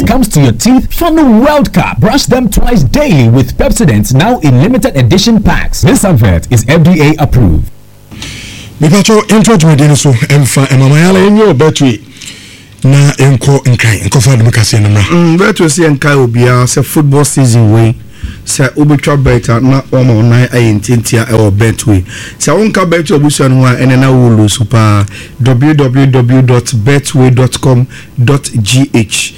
comes to your teeth, Fano World Cup. Brush them twice daily with Pepsodent, now in limited edition packs. This advert is FDA approved. Bipacho intro to so emfa emamayala enyo betwe na enko fa dum kase no na betwe se enkai obia se football season way se obetwa beta na omo nan ayentintia e o betwe se wonka betwe obusu no a ene na wo lo super www.betway.com.gh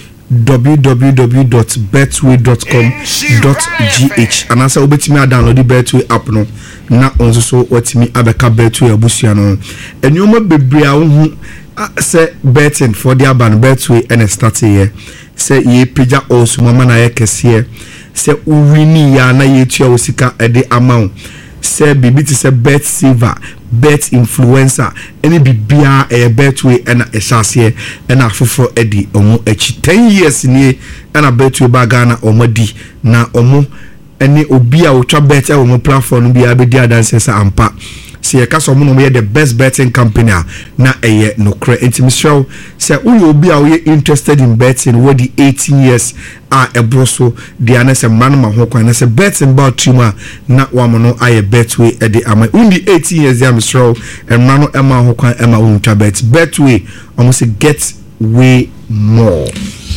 www.betway.com.gh and asa obetimi download the Betway app no na onzo so watimi abeka Betway abusua no enyoma bebre a wo say betting for the aban Betway and start here say ye pija also mama na yekese say uwini ya na yetua osika ede amount say bibi ti say bet saver bet influencer any bibia Betway and esase and afofo edi omo echi 10 years ni na Betway bagana omadi na omo any obi a utwa bet e omo platform bi abedi adanse sa ampa say e kaso omo no be the best betting company na eye no kre intimishow say uyo obi a we interested in betting with the 18 years ebroso the anase man ma ho kwan na say betting about tuma na wamono aye Betway e de ama undi 18 years am show and mano ema ho kwan ema unta bet Betway almost get way more.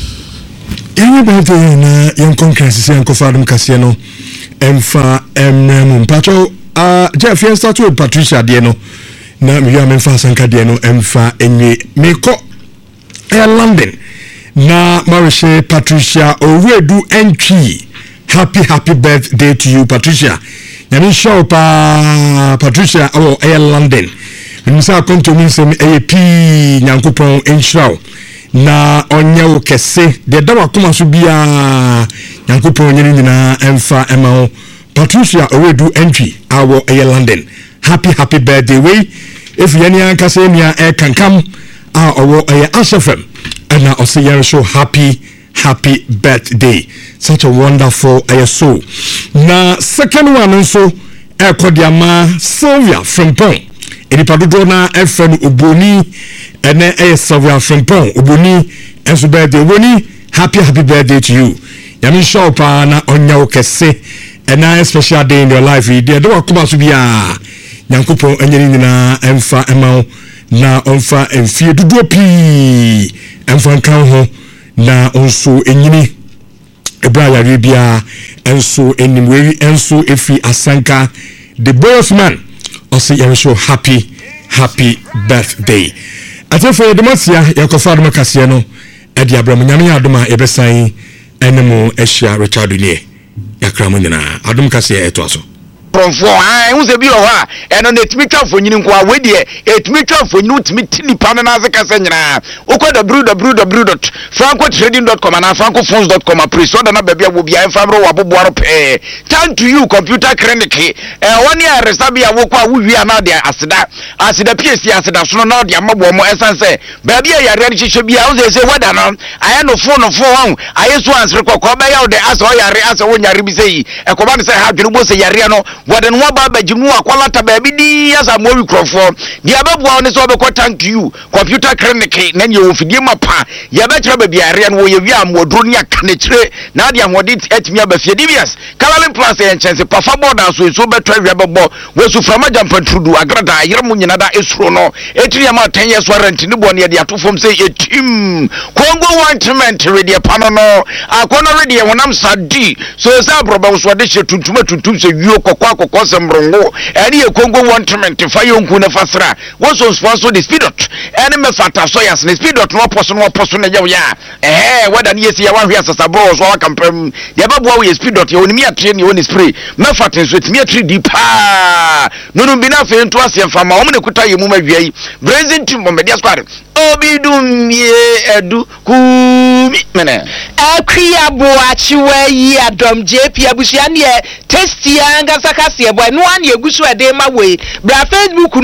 Any Betway na yon conference yanko fadum kase no emfa emrem pacho Jeff yen start with Patricia de no na me ya memfa sanka de no emfa enwe me ko London na Marisha Patricia Owedu entry. Happy birthday to you, Patricia. Yami show pa Patricia London. Misa come to me say AP Nyankopon enshow na onye kese de dawa kuma so bia Nyankopon nyini na emfa ema Patricia Owedu entry our London. Happy birthday way. If yani anka say nia kankam Ashafem and now say you show happy birthday. Such a wonderful soul. Now second one also Kodiama Sylvia Frimpong. Edipadodo na FN Uboni and then Sylvia Frimpong Uboni and so birthday Uboni. Happy birthday to you. Yami show pa na onya okese and now a special day in your life. They do come to be a Nyankopon enyini na emfa emao na onfa emfie dudu pi emfa kan ho na onso enyini ebra ya rebia enso enimweri enso efi asanka the bossman also you show happy birthday atefo demosia yakofa dum kase no e dia bram nyame adoma ebesan enemo ehia Richard nie yakram nyina adom kase etoaso Pronfo who se bi o ha eno na etimi twafo nyini nko a we de etimi twafo nyini utimi tini pa na azeka nyina ukọ www.francotrading.com and francophones.com appreciate na bebia wo bia enfamro waboboaro pe thank to you computer clinic one year resabi awoko a wo wi na de asida PS asida so na de amabo mo esanse bebia yare ni hihye bia wo se wada no aye no phone ho aye so answer kokọ ba ya wo de aso yare aso wo nyare bi sei ekoba ne se ha dwene bo se yare no waden wa baba jimu akwalata baby di asa mo wikrofo dia bebua ne so be ko thank you computer clinic na nye ofidie mapa ya be kira baby are no ye wi amodro ne akanekire na dia hode etimi abafie divias Caroline Plus en chance pafa border so be twa wi bebo we su frama jampa trudu agrada yermu nyina da esuro no etiri ma 10 years warrant ni bo ne dia atofom say etim Congo ointment we dia pano no akona we dia wonam sadi so say broba so de tuntum se wi kokwa kokosembrongo eni e Congo ointment fa yonku na fasra wo so sponsor the speedot eni me fata so yas ne speedot no poso na ya wada ni yesi ya wan hwe asasabro so wakampem ya babu we speedot ye onimi atre ni oni spray me fata so etimi atre di pa no bi na fe nto ase mfama o me kuta ye mu mawiai brazil team media squad obidum ye edu kumi mene akria boachi we yi adom JP abusia ne testia ngasa kase boy no an ye gusu ede ma we bra Facebook